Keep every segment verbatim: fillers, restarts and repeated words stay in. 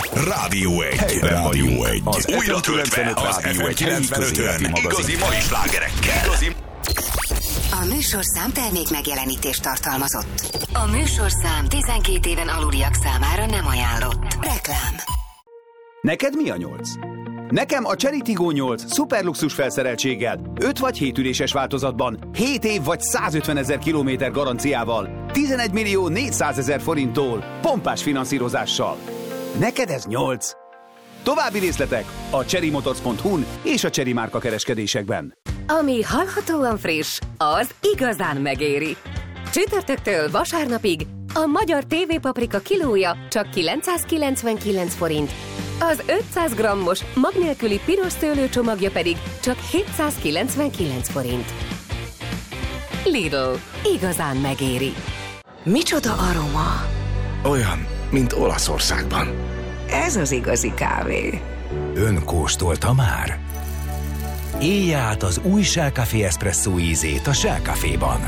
Rádió egy. Helyben vagyunk. Egy. Az újra töltve az ef em kilencvenötön. Igazi mai slágerekkel. Igazi... A műsorszám termék megjelenítést tartalmazott. A műsorszám tizenkét éven aluliak számára nem ajánlott. Reklám. Neked mi a nyolc? Nekem a Chery Tiggo nyolc szuperluxus felszereltséggel, öt vagy hét üléses változatban, hét év vagy százötvenezer kilométer garanciával, tizenegy millió négyszázezer forinttól, pompás finanszírozással. Neked ez nyolc. További részletek a chery motors pont hu-n és a Chery márka kereskedésekben. Ami hallhatóan friss, az igazán megéri. Csütörtöktől vasárnapig a magyar tévépaprika kilója csak kilencszázkilencvenkilenc forint, az ötszáz grammos mag nélküli piros szőlőcsomagja pedig csak hétszázkilencvenkilenc forint. Lidl, igazán megéri. Micsoda aroma? Olyan, mint Olaszországban. Ez az igazi kávé. Ön kóstolta már? Élje át az új Shell Café Espresso ízét a Shell Caféban.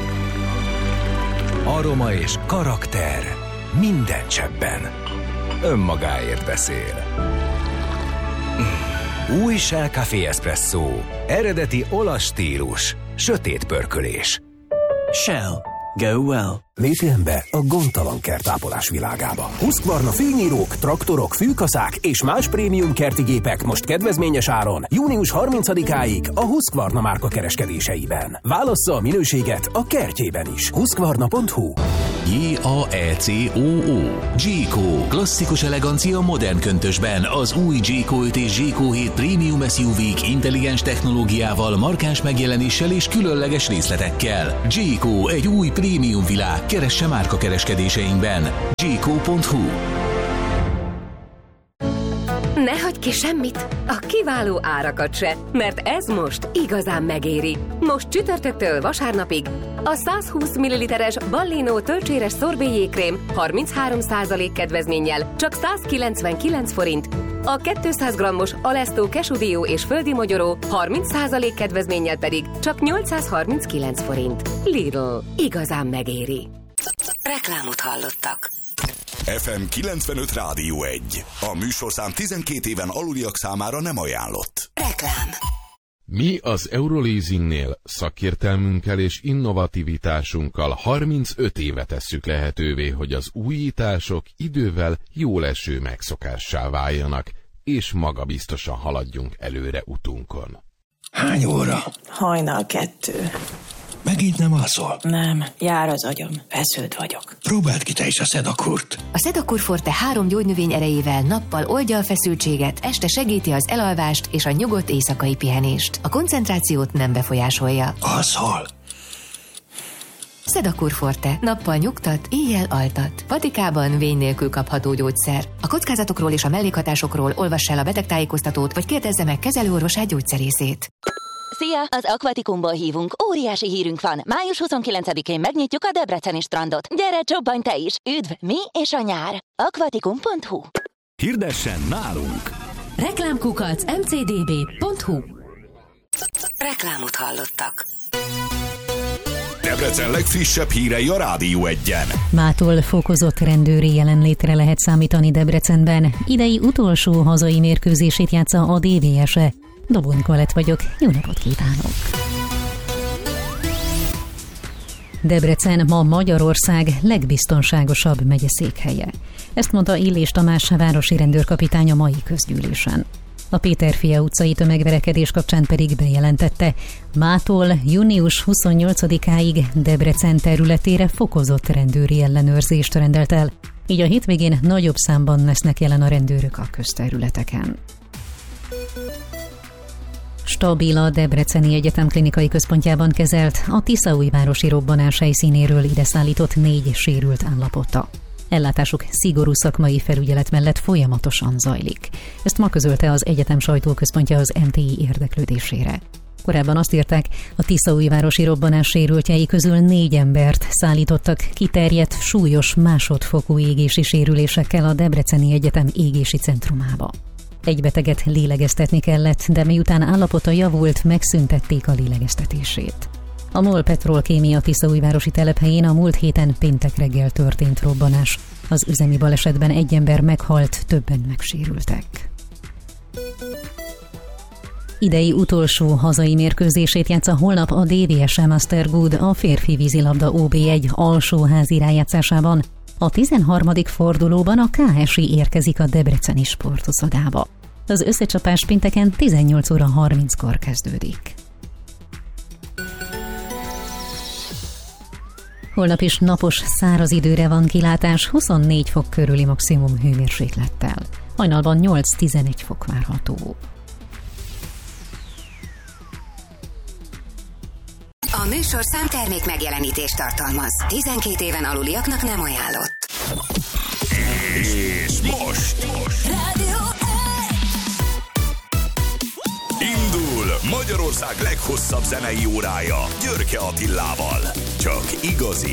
Aroma és karakter minden cseppben. Önmagáért beszél. Új Shell Café Espresso. Eredeti olasz stílus. Sötét pörkölés. Shell. Go well. Lépjen be a gondtalan kertápolás világába. Husqvarna fűnyírók, traktorok, fűkaszák és más prémium kerti gépek most kedvezményes áron június harmincadikáig a Husqvarna márka kereskedéseiben. Válassza a minőséget a kertjében is. Husqvarna pont hu. J A E C O O Jayco. Klasszikus elegancia modern köntösben. Az új Jayco öt és Jayco hét Premium es u vé-k intelligens technológiával, markáns megjelenéssel és különleges részletekkel. Jayco, egy új prémium világ. Keresse márka kereskedéseinkben. Jayco pont hu. Ne hagyj ki semmit, a kiváló árakat se, mert ez most igazán megéri. Most csütörtöktől vasárnapig a százhúsz milliliteres Ballino tölcséres szorbéjékrém harminchárom százalék kedvezménnyel csak százkilencvenkilenc forint, a kétszáz grammos Alesto kesudió és földi mogyoró harminc százalék kedvezménnyel pedig csak nyolcszázharminckilenc forint. Lidl, igazán megéri. Reklámot hallottak. ef em kilencvenöt Rádió egy. A műsorszám tizenkét éven aluliak számára nem ajánlott. Reklám. Mi az Euroleasingnél szakértelmünkkel és innovativitásunkkal harmincöt éve tesszük lehetővé, hogy az újítások idővel jóleső megszokássá váljanak, és magabiztosan haladjunk előre utunkon. Hány óra? Hajnal kettő. Megint nem alszol? Nem, jár az agyam, feszült vagyok. Próbáld ki te is a Sedakurt. A Sedakur Forte három gyógynövény erejével nappal oldja a feszültséget, este segíti az elalvást és a nyugodt éjszakai pihenést. A koncentrációt nem befolyásolja. Alszol? Sedakur Forte. Nappal nyugtat, éjjel altat. Patikában vény nélkül kapható gyógyszer. A kockázatokról és a mellékhatásokról olvass el a betegtájékoztatót, vagy kérdezze meg kezelőorvosát, gyógyszerészét. Szia! Az Aquaticumból hívunk. Óriási hírünk van. május huszonkilencedikén megnyitjuk a Debreceni strandot. Gyere, csobbanj te is! Üdv, mi és a nyár. Aquaticum pont hu. Hirdessen nálunk! Reklámkukac em cé dé bé pont hu. Reklámot hallottak. Debrecen legfrissebb hírei a Rádió egyen. Mától fokozott rendőri jelenlétre lehet számítani Debrecenben. Idei utolsó hazai mérkőzését játsza a dé vé es-e. Dobony Kolett vagyok, jó napot kívánok! Debrecen ma Magyarország legbiztonságosabb megyeszékhelye. Ezt mondta Illés Tamás városi rendőrkapitány a mai közgyűlésen. A Péterfia utcai tömegverekedés kapcsán pedig bejelentette, mától június huszonnyolcadikáig Debrecen területére fokozott rendőri ellenőrzést rendelt el, így a hétvégén nagyobb számban lesznek jelen a rendőrök a közterületeken. Stabil a Debreceni Egyetem klinikai központjában kezelt, a tiszaújvárosi robbanás helyszínéről ide szállított négy sérült állapota. Ellátásuk szigorú szakmai felügyelet mellett folyamatosan zajlik. Ezt ma közölte az egyetem sajtóközpontja az em té i érdeklődésére. Korábban azt írták, a tiszaújvárosi robbanás sérültjei közül négy embert szállítottak kiterjedt, súlyos másodfokú égési sérülésekkel a Debreceni Egyetem égési centrumába. Egy beteget lélegeztetni kellett, de miután állapota javult, megszüntették a lélegeztetését. A MOL Petrolkémia tiszaújvárosi telephelyén a múlt héten péntek reggel történt robbanás. Az üzemi balesetben egy ember meghalt, többen megsérültek. Idei utolsó hazai mérkőzését játsza holnap a dé vé es Mastergood a férfi vízilabda ó bé egy alsóházi rájátszásában. A tizenharmadik fordulóban a ká es i érkezik a debreceni sportuszodába. Az összecsapás pénteken tizennyolc óra harminckor kezdődik. Holnap is napos, száraz időre van kilátás, huszonnégy fok körüli maximum hőmérséklettel. Hajnalban nyolc-tizenegy fok várható. A műsorszám termék megjelenítést tartalmaz. tizenkét éven aluliaknak nem ajánlott. És most, most. Rádió indul Magyarország leghosszabb zenei órája Györke Attilával. Csak igazi